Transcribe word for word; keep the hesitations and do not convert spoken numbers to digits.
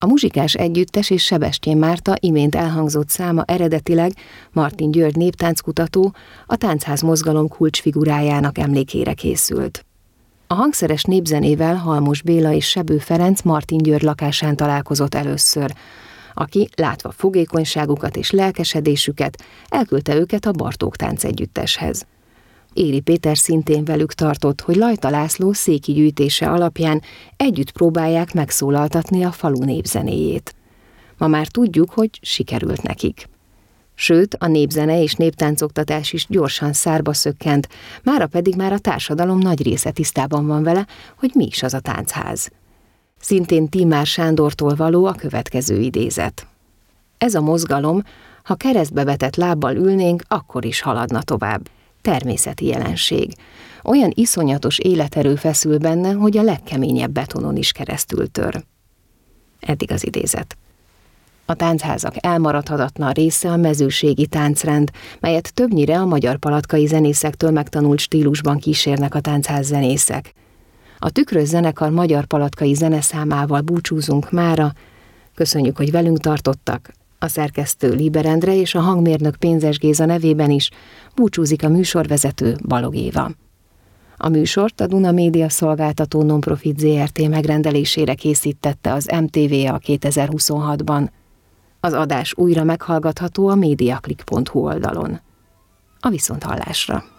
A Muzsikás Együttes és Sebestyén Márta imént elhangzott száma eredetileg Martin György néptánckutató, a táncház mozgalom kulcsfigurájának emlékére készült. A hangszeres népzenével Halmos Béla és Sebő Ferenc Martin György lakásán találkozott először, aki, látva fogékonyságukat és lelkesedésüket, elküldte őket a Bartók Táncegyütteshez. Éri Péter szintén velük tartott, hogy Lajta László széki gyűjtése alapján együtt próbálják megszólaltatni a falu népzenéjét. Ma már tudjuk, hogy sikerült nekik. Sőt, a népzene és néptáncoktatás is gyorsan szárba szökkent, mára pedig már a társadalom nagy része tisztában van vele, hogy mi is az a táncház. Szintén Tímár Sándortól való a következő idézet. Ez a mozgalom, ha keresztbe vetett lábbal ülnénk, akkor is haladna tovább. Természeti jelenség. Olyan iszonyatos életerő feszül benne, hogy a legkeményebb betonon is keresztül tör. Eddig az idézet. A táncházak elmaradhatatlan része a mezőségi táncrend, melyet többnyire a magyar palatkai zenészektől megtanult stílusban kísérnek a táncház zenészek. A Tükrös zenekar magyar palatkai zeneszámával búcsúzunk mára. Köszönjük, hogy velünk tartottak. A szerkesztő Liber Endre és a hangmérnök Pénzes Géza nevében is búcsúzik a műsorvezető Balog Éva. A műsort a Duna Média Szolgáltató Nonprofit zé er té megrendelésére készítette az em té vé á kétezer-huszonhatban. Az adás újra meghallgatható a mediaclick pont hu oldalon. A viszonthallásra!